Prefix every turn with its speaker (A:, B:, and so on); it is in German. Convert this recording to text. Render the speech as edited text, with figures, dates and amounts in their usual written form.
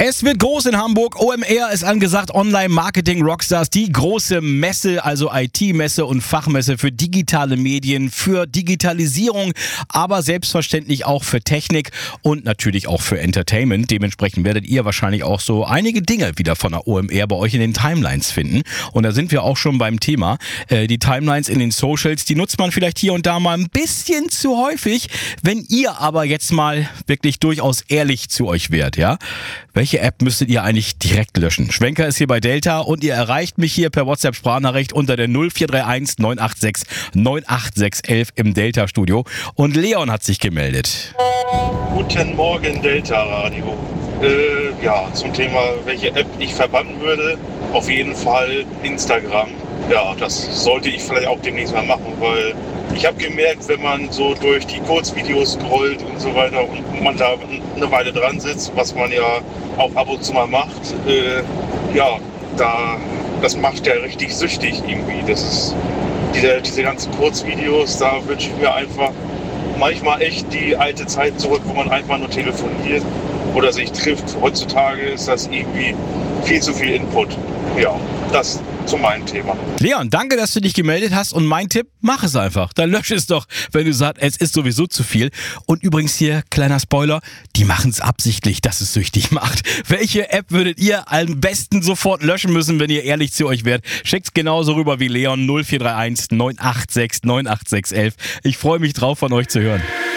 A: Es wird groß in Hamburg. OMR ist angesagt. Online-Marketing-Rockstars. Die große Messe, also IT-Messe und Fachmesse für digitale Medien, für Digitalisierung, aber selbstverständlich auch für Technik und natürlich auch für Entertainment. Dementsprechend werdet ihr wahrscheinlich auch so einige Dinge wieder von der OMR bei euch in den Timelines finden. Und da sind wir auch schon beim Thema. Die Timelines in den Socials, die nutzt man vielleicht hier und da mal ein bisschen zu häufig. Wenn ihr aber jetzt mal wirklich durchaus ehrlich zu euch wärt, ja? Welche App müsstet ihr eigentlich direkt löschen? Schwenker ist hier bei Delta und ihr erreicht mich hier per WhatsApp-Sprachnachricht unter der 0431 986 98611 im Delta-Studio. Und Leon hat sich gemeldet.
B: Guten Morgen, Delta Radio. Zum Thema, welche App ich verbannen würde, auf jeden Fall Instagram. Ja, das sollte ich vielleicht auch demnächst mal machen, weil ich habe gemerkt, wenn man so durch die Kurzvideos scrollt und so weiter und man da eine Weile dran sitzt, was man ja auch ab und zu mal macht, das macht ja richtig süchtig irgendwie. Das ist diese ganzen Kurzvideos, da wünsche ich mir einfach manchmal echt die alte Zeit zurück, wo man einfach nur telefoniert oder sich trifft. Heutzutage ist das irgendwie viel zu viel Input. Ja, das zu meinem Thema.
A: Leon, danke, dass du dich gemeldet hast und mein Tipp, mach es einfach. Dann lösch es doch, wenn du sagst, es ist sowieso zu viel. Und übrigens hier, kleiner Spoiler, die machen es absichtlich, dass es süchtig macht. Welche App würdet ihr am besten sofort löschen müssen, wenn ihr ehrlich zu euch wärt? Schickt's genauso rüber wie Leon 0431 986 98611. Ich freue mich drauf, von euch zu hören.